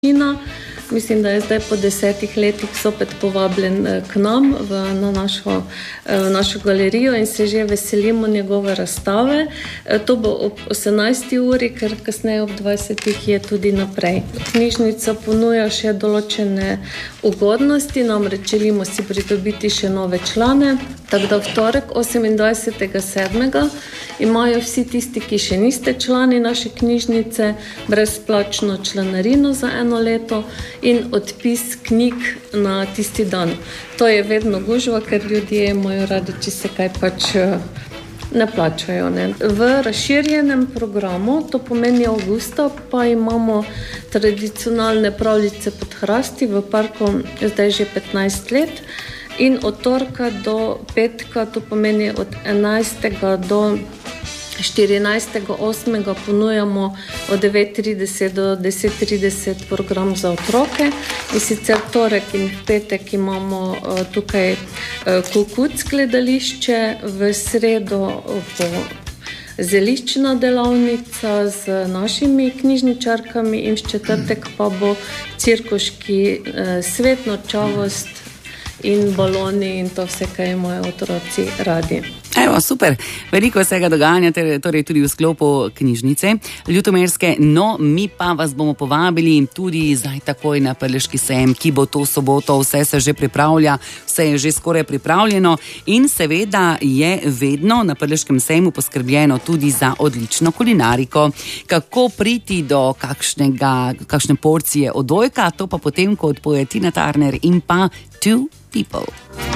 Čina. Mislim, da je zdaj po 10 letih zopet povabljen k nam na našo galerijo in se že veselimo njegove razstave. To bo ob 18. uri, ker kasneje ob 20. je tudi naprej. Knjižnica ponuja še določene ugodnosti, namreč želimo si pridobiti še nove člane, tako da v torek 28.7. imajo vsi tisti, ki še niste člani naše knjižnice, brezplačno članarino za 1 leto in odpis knjig na tisti dan. To je vedno gužva, ker ljudje imajo radi, če se kaj pač ne plačajo. Ne. V razširjenem programu, to pomeni avgusta, pa imamo tradicionalne pravljice pod hrasti v parku zdaj že 15 let in od torka do petka, to pomeni od 11. do 14.8. ponujamo od 9.30 do 10.30 program za otroke in sicer torek in petek imamo tukaj Kukuc gledališče, v sredo bo zeliščna delavnica z našimi knjižničarkami in v četrtek pa bo cirkuški svet, norčavost in baloni in to vse, kaj imajo otroci radi. Evo, super. Veliko vsega dogajanja, torej tudi v sklopu knjižnice ljutomerske. No, mi pa vas bomo povabili tudi zdaj takoj na Prleški sejem, ki bo to soboto. Vse se že pripravlja, vse je že skoraj pripravljeno in seveda je vedno na Prleškem sejmu poskrbljeno tudi za odlično kulinariko. Kako priti do kakšne porcije odojka, to pa potem, ko odpoje Tina Turner in pa Two People.